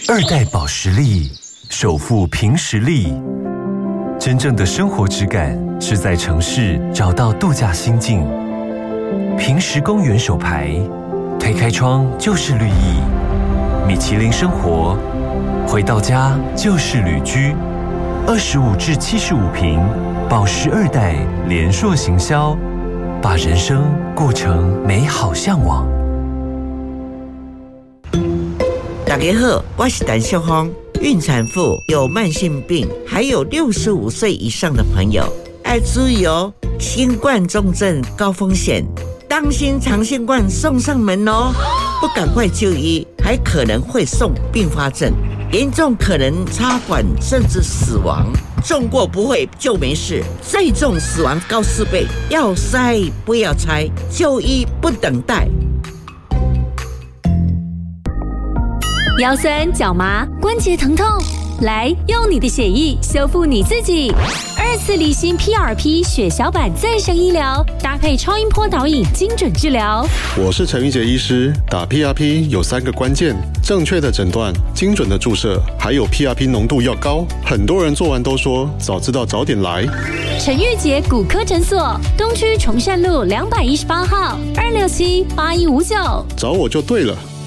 二代保时力，首富凭实力。真正的生活质感是在城市找到度假心境。平实公园手牌，推开窗就是绿意。米其林生活，回到家就是旅居。25至75坪，保时二代联硕行销，把人生过成美好向往。 大家好，我是陈秀芳。孕产妇、有慢性病，还有65岁以上的朋友，要注意哦。新冠重症高风险，当心长新冠送上门哦。不赶快就医，还可能会送并发症，严重可能插管甚至死亡。中过不会就没事，再中死亡高4倍。要筛不要拆，就医不等待。 腰酸、脚麻、关节疼痛，来用你的血液修复你自己。2次离心 PRP 血小板再生医疗，搭配超音波导引，精准治疗。 我是陈玉杰医师。打 PRP 有3个关键：正确的诊断、精准的注射，还有 PRP 浓度要高。很多人做完都说早知道早点来。 陈玉杰骨科诊所，东区崇善路218号，2678159， 找我就对了。